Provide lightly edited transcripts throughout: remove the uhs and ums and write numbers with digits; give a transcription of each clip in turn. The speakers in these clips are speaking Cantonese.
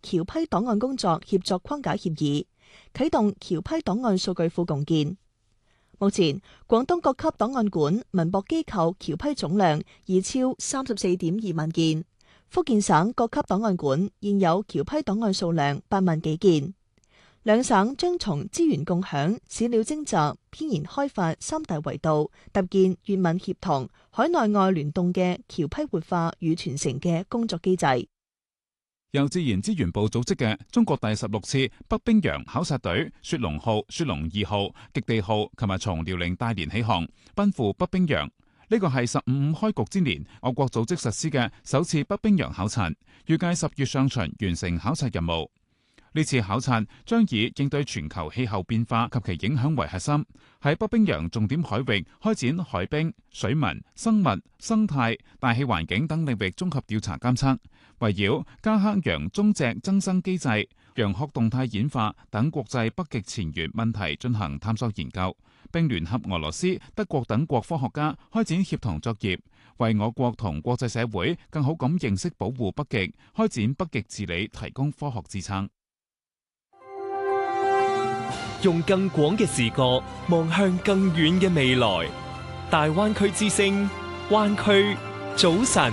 橋批檔案工作協作框架協議，啟動橋批檔案數據庫共建。目前，廣東各級檔案館文博機構橋批總量已超34.2萬件，福建省各級檔案館現有橋批檔案數量8萬幾件。兩省將從資源共享、史料徵集、編研開發三大維度，搭建粵閩協同、海內外聯動嘅橋批活化與傳承嘅工作機制。 由自然資源部組織嘅中國第16次北冰洋考察隊雪龍號、雪龍2號、極地號，琴日從遼寧大連起航，奔赴北冰洋。呢個係15開局之年，我國組織實施嘅首次北冰洋考察，預計10月上旬完成考察任務。呢次考察將以應對全球氣候變化及其影響為核心，喺北冰洋重點海域開展海冰、水文、生物、生態、大氣環境等領域綜合調查監測，圍繞加克洋中脊增生機制、洋殼動態演化等國際北極前緣問題進行探索研究，並聯合俄羅斯、德國等國科學家開展協同作業，為我國同國際社會更好咁認識保護北極、開展北極治理提供科學支撐。 用更廣嘅視角望向更遠嘅未來。大灣區之聲，灣區早晨。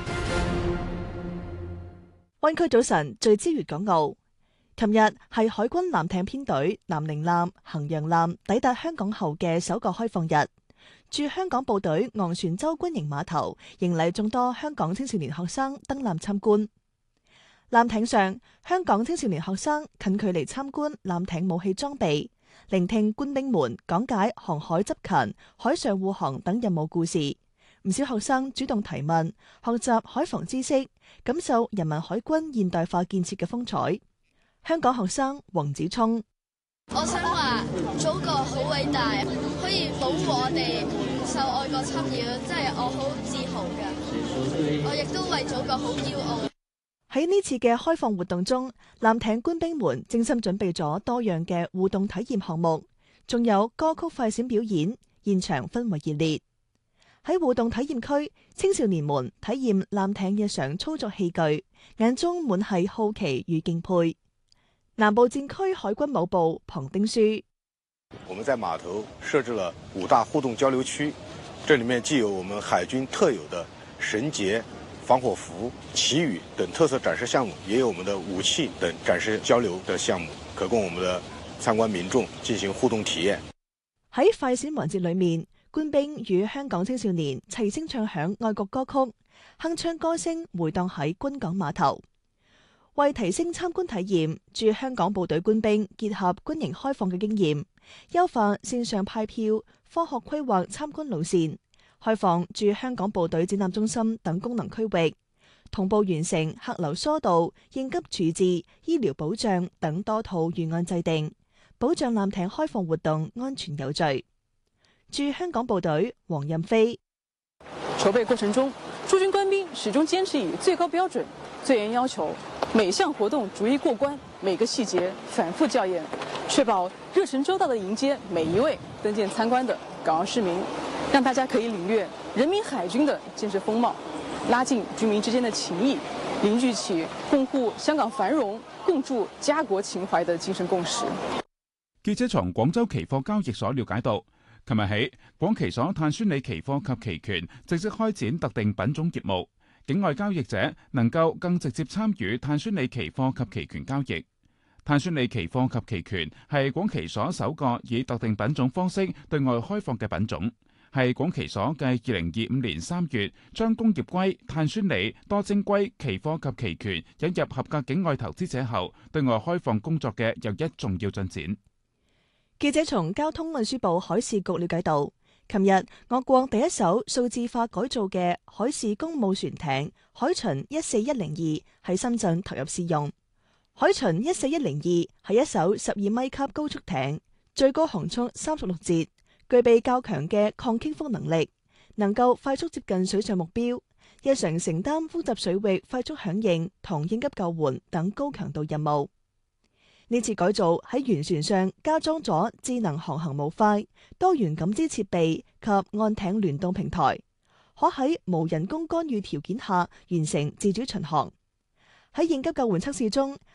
灣區早晨，聚焦粵港澳。琴日係海軍艦艇編隊南寧艦、衡陽艦抵達香港後嘅首個開放日。駐香港部隊昂船洲軍營碼頭迎嚟眾多香港青少年學生登艦參觀。艦艇上，香港青少年學生近距離參觀艦艇武器裝備，聆聽官兵們講解航海執勤、海上護航等任務故事。唔少學生主動提問，學習海防知識，感受人民海軍現代化建設嘅風采。香港學生黃子聰： 我想話祖國好偉大，可以保護我哋唔受外國侵擾，真係我好自豪㗎。我亦都為祖國好驕傲。 喺呢次嘅開放活動中，艦艇官兵們精心準備咗多樣嘅互動體驗項目，仲有歌曲快閃表演，現場氛圍熱烈。喺互動體驗區，青少年們體驗艦艇日常操作器具，眼中滿係好奇與敬佩。南部戰區海軍武部龐丁書： 我們在碼頭設置了5大互動交流區，這裡面既有我們海軍特有的繩結、防火服、旗語等特色展示項目，也有我們的武器等展示交流的項目，可供我們的參觀民眾進行互動體驗。 喺快閃環節裏面，官兵與香港青少年齊聲唱響愛國歌曲，鏗鏘歌聲回盪喺軍港碼頭。為提升參觀體驗，駐香港部隊官兵結合軍營開放嘅經驗，優化線上派票、科學規劃參觀路線，開放駐香港部隊展覽中心等功能區域，同步完成客流疏導、應急處置、醫療保障等多套預案制定，保障艦艇開放活動安全有序。駐香港部隊黃任飛： 籌備過程中，駐軍官兵始終堅持以最高標準、最嚴要求，每項活動逐一過關，每個細節反覆校驗，確保熱忱周到地迎接每一位登艦參觀的港澳市民，讓大家可以領略人民海軍的建設風貌，拉近軍民之間的情誼，凝聚起共護香港繁榮、共築家國情懷的精神共識。 記者從廣州期貨交易所了解到，琴日起，廣期所碳酸鋰期貨及期權正式開展特定品種業務，境外交易者能夠更直接參與碳酸鋰期貨及期權交易。碳酸鋰期貨及期權係廣期所首個以特定品種方式對外開放嘅品種，係廣期所繼2025年3月將工業硅、碳酸鋰、多晶硅期貨及期權引入合格境外投資者後，對外開放工作嘅又一重要進展。 記者從交通運輸部海事局了解到，琴日我國第一艘數字化改造嘅海事公務船艇海巡14102喺深圳投入試用。海巡14102係一艘12米級高速艇，最高航速36節，具備較強嘅抗傾覆能力，能夠快速接近水上目標，日常承擔複雜水域快速響應同應急救援等高強度任務。呢次改造喺舷船上加裝咗智能航行模塊、多元感知設備及岸艇聯動平台，可喺無人工干預條件下完成自主巡航。喺應急救援測試中，